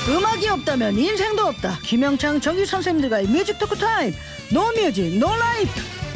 음악이 없다면 인생도 없다. 김영창 정규 선생님들과의 뮤직 토크 타임. 노 뮤직 노 라이프.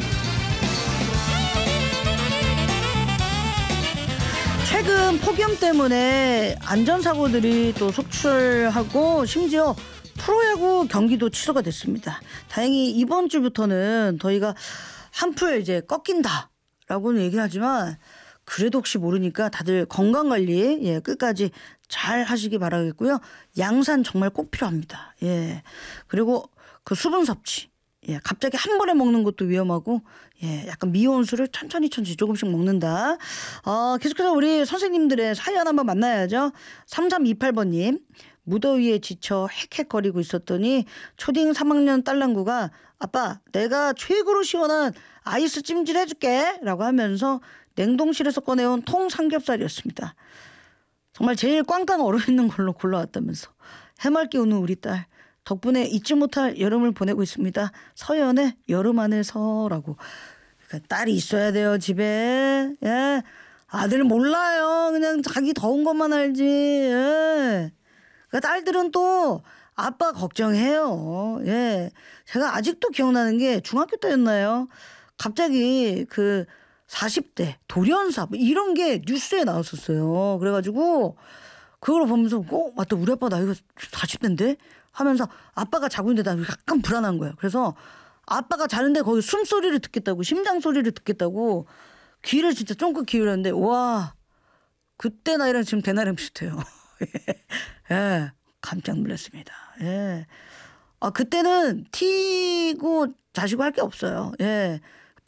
최근 폭염 때문에 안전사고들이 또 속출하고 심지어 프로야구 경기도 취소가 됐습니다. 다행히 이번 주부터는 더위가 한풀 이제 꺾인다라고는 얘기를 하지만 그래도 혹시 모르니까 다들 건강관리 끝까지 잘 하시기 바라겠고요. 양산 정말 꼭 필요합니다. 그리고 그 수분 섭취. 갑자기 한 번에 먹는 것도 위험하고 약간 미온수를 천천히 조금씩 먹는다. 계속해서 우리 선생님들의 사연 한번 만나야죠. 3328번님. 무더위에 지쳐 헥헥거리고 있었더니 초딩 3학년 딸랑구가 아빠 내가 최고로 시원한 아이스 찜질 해줄게 라고 하면서 냉동실에서 꺼내온 통 삼겹살이었습니다. 정말 제일 꽝꽝 얼어있는 걸로 골라왔다면서 해맑게 우는 우리 딸 덕분에 잊지 못할 여름을 보내고 있습니다. 서연의 여름 안에서라고. 그러니까 딸이 있어야 돼요 집에. 아들 몰라요. 그냥 자기 더운 것만 알지. 그러니까 딸들은 또 아빠 걱정해요. 제가 아직도 기억나는 게 중학교 때였나요? 갑자기 그 40대 돌연사 이런 게 뉴스에 나왔었어요. 그래가지고 그걸 보면서 맞다 우리 아빠 나이가 40대인데 하면서 아빠가 자고 있는데 나 약간 불안한 거예요. 그래서 아빠가 자는데 거기 숨소리를 듣겠다고 심장 소리를 듣겠다고 귀를 진짜 쫑긋 기울였는데 와 그때 나이랑 지금 대나름 비슷해요. 깜짝 놀랐습니다. 그때는 튀고 자시고 할 게 없어요.